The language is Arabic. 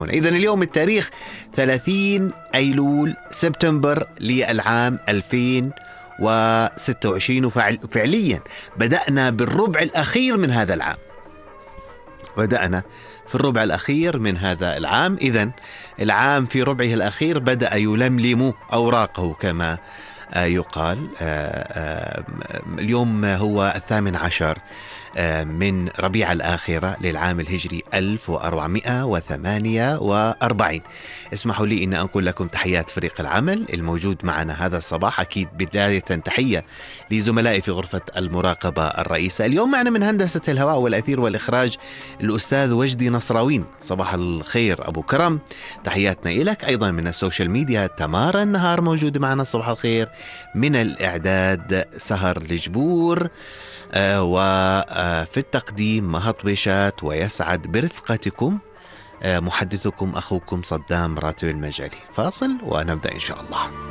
إذن اليوم التاريخ 30 أيلول سبتمبر للعام 2026، وفعليا بدأنا بالربع الأخير من هذا العام. بدأنا في الربع الأخير من هذا العام. إذن العام في ربعه الأخير بدأ يلملم أوراقه كما يقال. اليوم هو 18 من ربيع الآخرة للعام الهجري 1448. اسمحوا لي أن أنقل لكم تحيات فريق العمل الموجود معنا هذا الصباح. أكيد بداية تحية لزملائي في غرفة المراقبة الرئيسة. اليوم معنا من هندسة الهواء والأثير والإخراج الأستاذ وجدي نصراوين. صباح الخير أبو كرم، تحياتنا إليك. أيضا من السوشيال ميديا تمارا النهار موجود معنا، صباح الخير. من الإعداد سهر الجبور، وفي التقديم مهطبشات، ويسعد برفقتكم محدثكم أخوكم صدام راتب المجالي. فاصل ونبدأ إن شاء الله.